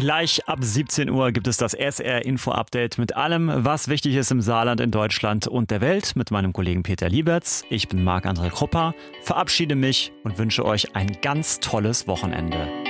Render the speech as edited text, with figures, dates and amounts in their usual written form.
Gleich ab 17 Uhr gibt es das SR-Info-Update mit allem, was wichtig ist im Saarland, in Deutschland und der Welt mit meinem Kollegen Peter Liebertz. Ich bin Marc-André Krupper, verabschiede mich und wünsche euch ein ganz tolles Wochenende.